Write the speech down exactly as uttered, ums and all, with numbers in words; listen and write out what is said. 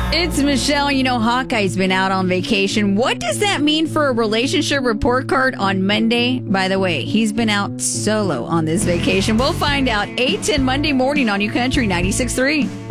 It's Michelle. You know, Hawkeye's been out on vacation. What does that mean for a relationship report card on Monday? By the way, he's been out solo on this vacation. We'll find out eight ten Monday morning on U Country ninety-six point three.